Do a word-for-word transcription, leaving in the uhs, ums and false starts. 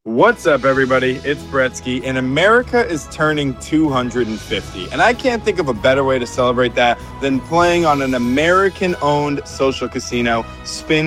What's up, everybody? It's Bretsky, and America is turning two hundred fifty. And I can't think of a better way to celebrate that than playing on an American-owned social casino, Spin